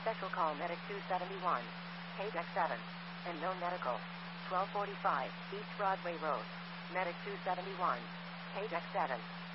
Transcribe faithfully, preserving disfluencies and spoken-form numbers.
Special call Medic two seventy-one. K deck seven. And no medical. twelve forty-five, East Broadway Road. Medic two seventy-one. K deck seven.